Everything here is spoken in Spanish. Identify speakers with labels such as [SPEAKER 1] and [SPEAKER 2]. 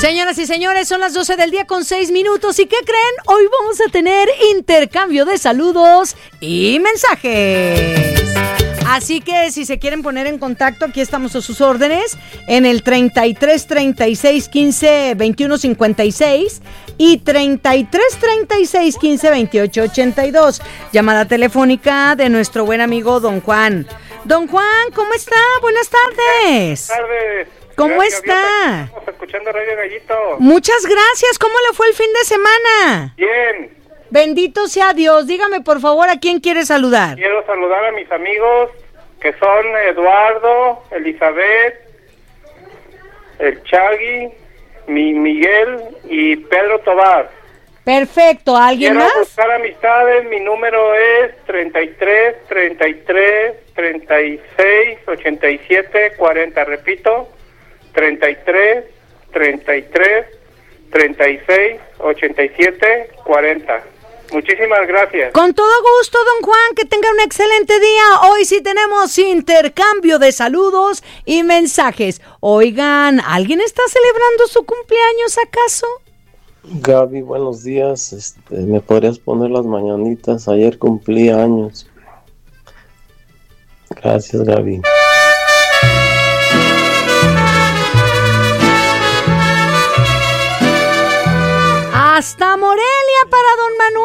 [SPEAKER 1] Señoras y señores, son las 12 del día con 6 minutos. ¿Y qué creen? Hoy vamos a tener intercambio de saludos y mensajes. Así que si se quieren poner en contacto, aquí estamos a sus órdenes en el 33 36 15 21 56 y 33 36 15 28 82. Llamada telefónica de nuestro buen amigo Don Juan. Don Juan, ¿cómo está? Buenas tardes.
[SPEAKER 2] Buenas tardes.
[SPEAKER 1] ¿Cómo
[SPEAKER 2] Gracias,
[SPEAKER 1] está?
[SPEAKER 2] Estamos escuchando Radio Gallito.
[SPEAKER 1] Muchas gracias. ¿Cómo le fue el fin de semana?
[SPEAKER 2] Bien.
[SPEAKER 1] Bendito sea Dios. Dígame, por favor, ¿a quién quiere saludar?
[SPEAKER 2] Quiero saludar a mis amigos que son Eduardo, Elizabeth, el Chagui, Miguel y Pedro Tobar.
[SPEAKER 1] Perfecto. ¿Alguien
[SPEAKER 2] Quiero
[SPEAKER 1] más?
[SPEAKER 2] buscar amistades. Mi número es 33 33 36 87 40. Repito, 33 33 36 87 40. Muchísimas gracias.
[SPEAKER 1] Con todo gusto, don Juan, que tenga un excelente día. Hoy sí tenemos intercambio de saludos y mensajes. Oigan, ¿alguien está celebrando su cumpleaños acaso?
[SPEAKER 3] Gaby, buenos días. ¿Me podrías poner las mañanitas? Ayer cumplí años. Gracias, Gaby.
[SPEAKER 1] Hasta Morelia para don Manuel.